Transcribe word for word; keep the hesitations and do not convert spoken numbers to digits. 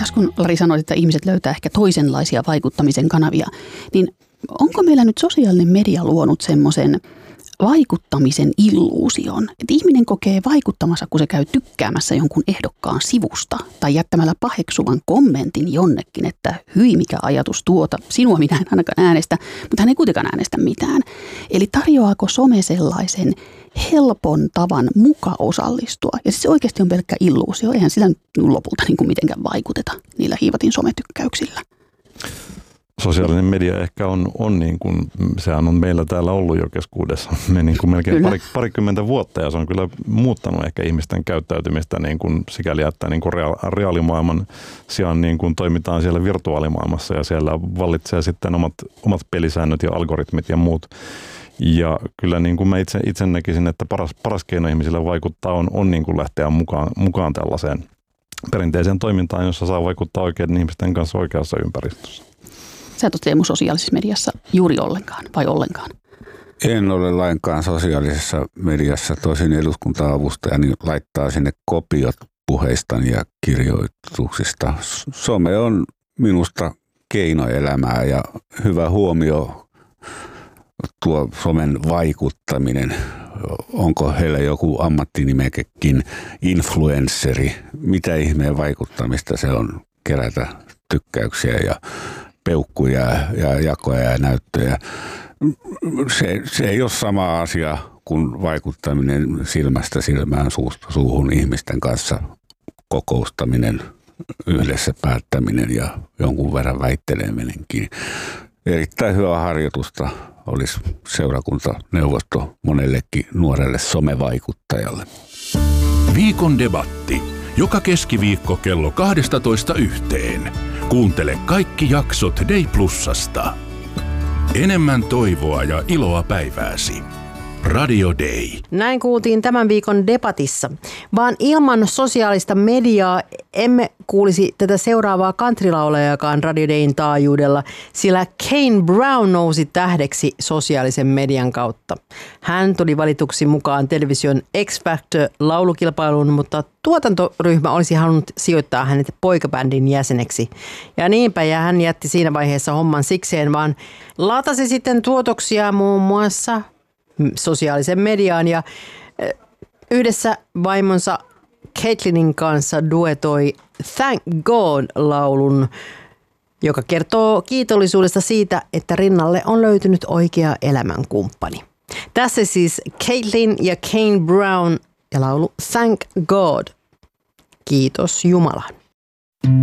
kun Lari sanoit, että ihmiset löytää ehkä toisenlaisia vaikuttamisen kanavia, niin onko meillä nyt sosiaalinen media luonut semmoisen vaikuttamisen illuusion, että ihminen kokee vaikuttamassa, kun se käy tykkäämässä jonkun ehdokkaan sivusta tai jättämällä paheksuvan kommentin jonnekin, että hyi mikä ajatus tuota, sinua minä en ainakaan äänestä, mutta hän ei kuitenkaan äänestä mitään. Eli tarjoaako some sellaisen helpon tavan muka osallistua? Ja siis se oikeasti on pelkkä illuusio, eihän sillä lopulta niin kuin mitenkään vaikuteta niillä hiivatin sometykkäyksillä. Sosiaalinen media ehkä on, on niin kuin, sehän on meillä täällä ollut jo keskuudessa me niin kuin melkein pari, parikymmentä vuotta ja se on kyllä muuttanut ehkä ihmisten käyttäytymistä niin kuin sikäli, että niin kuin reaalimaailman sijaan niin kuin toimitaan siellä virtuaalimaailmassa ja siellä vallitsee sitten omat, omat pelisäännöt ja algoritmit ja muut. Ja kyllä niin kuin mä itse, itse näkisin, että paras, paras keino ihmisille vaikuttaa on, on niin kuin lähteä mukaan, mukaan tällaiseen perinteiseen toimintaan, jossa saa vaikuttaa oikeiden ihmisten kanssa oikeassa ympäristössä. Sä et ole Teemu sosiaalisessa mediassa juuri ollenkaan vai ollenkaan? En ole lainkaan sosiaalisessa mediassa. Tosin eduskunta-avustajani laittaa sinne kopiot puheistani ja kirjoituksista. Some on minusta keinoelämää ja hyvä huomio tuo somen vaikuttaminen. Onko heillä joku ammattinimekekin influensseri? Mitä ihmeen vaikuttamista se on kerätä tykkäyksiä ja peukkuja ja jakoja ja näyttöjä. Se, se ei ole sama asia kuin vaikuttaminen silmästä silmään, suusta suuhun ihmisten kanssa, kokoustaminen, yhdessä päättäminen ja jonkun verran väitteleminenkin. Erittäin hyvää harjoitusta olisi seurakuntaneuvosto monellekin nuorelle somevaikuttajalle. Viikon debatti. Joka keskiviikko kello kaksitoista yhteen. Kuuntele kaikki jaksot Day Plusasta. Enemmän toivoa ja iloa päivääsi. Radio Day. Näin kuultiin tämän viikon debatissa. Vaan ilman sosiaalista mediaa emme kuulisi tätä seuraavaa countrylaulajakaan Radio Dayn taajuudella, sillä Kane Brown nousi tähdeksi sosiaalisen median kautta. Hän tuli valituksi mukaan television X Factor-laulukilpailuun, mutta tuotantoryhmä olisi halunnut sijoittaa hänet poikabändin jäseneksi. Ja niinpä, ja hän jätti siinä vaiheessa homman sikseen, vaan latasi sitten tuotoksia muun muassa sosiaalisen mediaan ja yhdessä vaimonsa Caitlinin kanssa duetoi Thank God-laulun, joka kertoo kiitollisuudesta siitä, että rinnalle on löytynyt oikea elämänkumppani. Tässä siis Caitlin ja Kane Brown ja laulu Thank God. Kiitos Jumalan.